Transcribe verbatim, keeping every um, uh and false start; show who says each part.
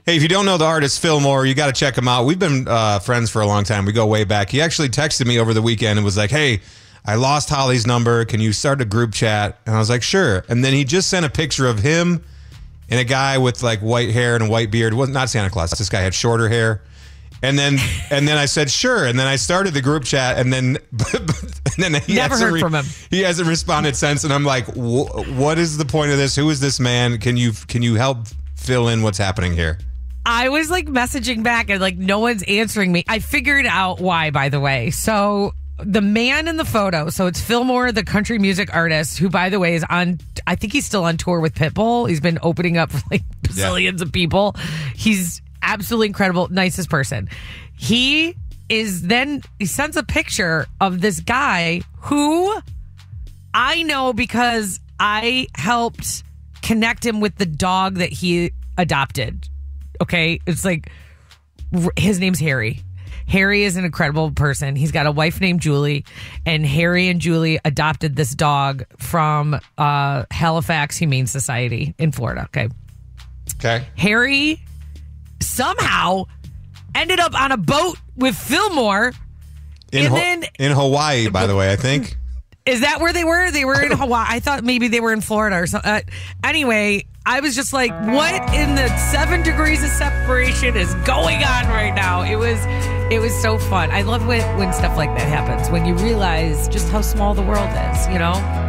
Speaker 1: Hey, if you don't know the artist Fillmore, you got to check him out. We've been uh, friends for a long time. We go way back. He actually texted me over the weekend and was like, hey, I lost Holly's number. Can you start a group chat? And I was like, sure. And then he just sent a picture of him and a guy with like white hair and a white beard. It was not Santa Claus. This guy had shorter hair. And then and then I said, sure. And then I started the group chat. And then, and then he
Speaker 2: Never
Speaker 1: hasn't
Speaker 2: heard
Speaker 1: re-
Speaker 2: from him.
Speaker 1: He hasn't responded since. And I'm like, what is the point of this? Who is this man? Can you Can you help fill in what's happening here?
Speaker 2: I was like messaging back and like no one's answering me. I figured out why, by the way. So the man in the photo, so it's Fillmore, the country music artist, who, by the way, is on, I think he's still on tour with Pitbull. He's been opening up for like bazillions yeah. of people. He's absolutely incredible, nicest person. He is then, he sends a picture of this guy who I know because I helped connect him with the dog that he adopted. Okay, it's like, his name's Harry. Harry is an incredible person. He's got a wife named Julie, and Harry and Julie adopted this dog from uh, Halifax Humane Society in Florida. Okay.
Speaker 1: Okay.
Speaker 2: Harry somehow ended up on a boat with Fillmore.
Speaker 1: In,
Speaker 2: and
Speaker 1: Ho-
Speaker 2: then,
Speaker 1: in Hawaii, by the way, I think.
Speaker 2: Is that where they were? They were in Hawaii. I thought maybe they were in Florida or something. Uh, anyway, I was just like, what in the seven degrees of separation is going on right now? It was it was so fun. I love when, when stuff like that happens, when you realize just how small the world is, you know?